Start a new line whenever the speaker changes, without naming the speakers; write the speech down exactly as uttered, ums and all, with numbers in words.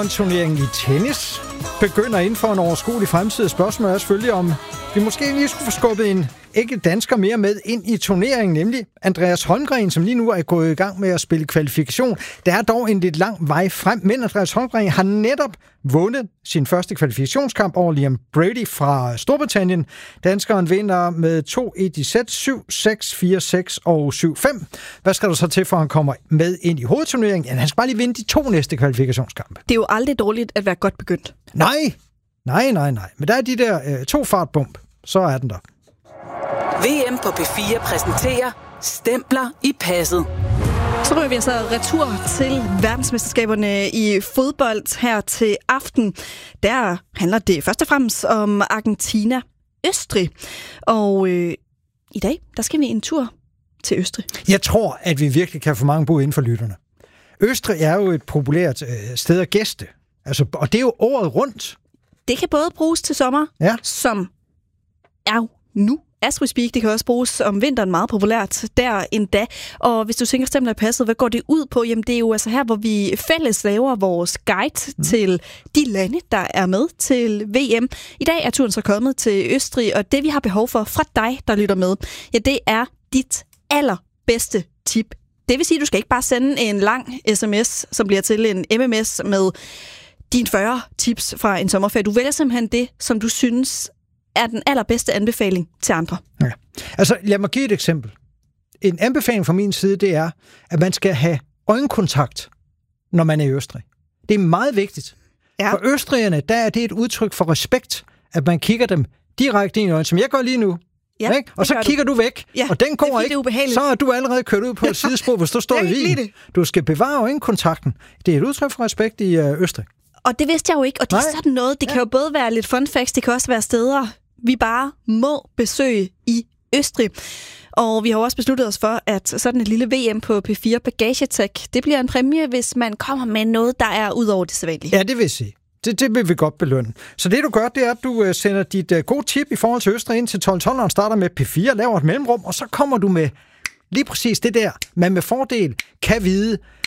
Wimbledon-turneringen i tennis begynder inden for en overskuelig fremtid. Spørgsmålet er selvfølgelig, om vi måske lige skulle få skubbet en enkelt dansker mere med ind i turneringen, nemlig Andreas Holmgren, som lige nu er gået i gang med at spille kvalifikation. Der er dog en lidt lang vej frem, men Andreas Holmgren har netop vundet sin første kvalifikationskamp over Liam Brady fra Storbritannien. Danskeren vinder med to et i sæt, syv seks, fire seks og syv fem. Hvad skal der så til, for at han kommer med ind i hovedturneringen? Ja, han skal bare lige vinde de to næste kvalifikationskampe.
Det er jo aldrig dårligt at være godt begyndt.
Nej, nej, nej, nej. Men der er de der øh, to fartbump, så er den der.
V M på P fire præsenterer Stempler i passet.
Så ryger vi altså retur til verdensmesterskaberne i fodbold her til aften. Der handler det først og fremmest om Argentina-Østrig. Og øh, i dag, der skal vi en tur til Østrig.
Jeg tror, at vi virkelig kan få mange bud inden for lytterne. Østrig er jo et populært øh, sted at gæste. Altså, og det er jo året rundt.
Det kan både bruges til sommer,
ja.
som er jo nu. As we speak, det kan også bruges om vinteren meget populært der endda. Og hvis du tænker Stempler i passet, hvad går det ud på? Jamen det er jo altså her, hvor vi fælles laver vores guide mm. til de lande, der er med til V M. I dag er turen så kommet til Østrig, og det vi har behov for fra dig, der lytter med, ja det er dit allerbedste tip. Det vil sige, at du skal ikke bare sende en lang sms, som bliver til en M M S med dine fyrre tips fra en sommerferie. Du vælger simpelthen det, som du synes er den allerbedste anbefaling til andre.
Ja. Altså, lad mig give et eksempel. En anbefaling fra min side, det er, at man skal have øjenkontakt, når man er i Østrig. Det er meget vigtigt. Ja. For østrigerne, der er det et udtryk for respekt, at man kigger dem direkte ind i øjnene, som jeg gør lige nu. Ja, ikke? Og så kigger du, du væk,
ja,
og den går ikke,
er
så er du allerede kørt ud på et sidespor, hvis du står i Wien. Du skal bevare øjenkontakten. Det er et udtryk for respekt i øh, Østrig.
Og det vidste jeg jo ikke, og det Nej. er sådan noget. Det ja. kan jo både være lidt fun facts, det kan også være steder, vi bare må besøge i Østrig. Og vi har også besluttet os for, at sådan et lille V M på P fire Bagagetech, det bliver en præmie, hvis man kommer med noget, der er ud over det sædvanlige.
Ja, det vil jeg sige. Det, det vil vi godt belønne. Så det du gør, det er, at du uh, sender dit uh, gode tip i forhold til Østrig ind til tolv tolv, og starter med P fire, laver et mellemrum, og så kommer du med lige præcis det der, man med fordel kan vide,